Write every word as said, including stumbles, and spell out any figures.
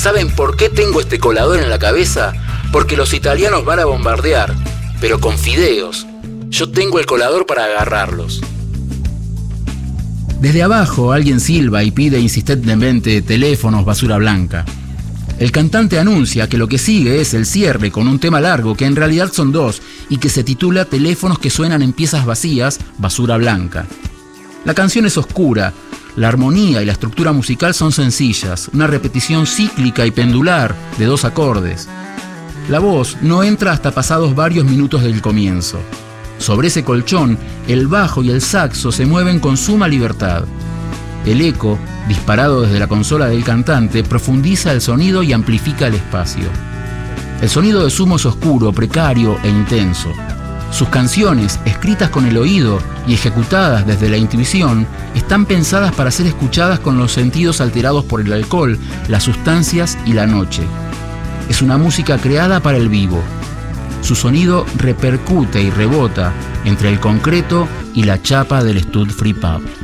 ¿Saben por qué tengo este colador en la cabeza? Porque los italianos van a bombardear, pero con fideos. Yo tengo el colador para agarrarlos. Desde abajo alguien silba y pide insistentemente teléfonos basura blanca. El cantante anuncia que lo que sigue es el cierre con un tema largo que en realidad son dos y que se titula Teléfonos que suenan en piezas vacías, basura blanca. La canción es oscura, la armonía y la estructura musical son sencillas, una repetición cíclica y pendular de dos acordes. La voz no entra hasta pasados varios minutos del comienzo. Sobre ese colchón, el bajo y el saxo se mueven con suma libertad. El eco, disparado desde la consola del cantante, profundiza el sonido y amplifica el espacio. El sonido de Sumo es oscuro, precario e intenso. Sus canciones, escritas con el oído y ejecutadas desde la intuición, están pensadas para ser escuchadas con los sentidos alterados por el alcohol, las sustancias y la noche. Es una música creada para el vivo. Su sonido repercute y rebota entre el concreto y la chapa del Stud Free Pub.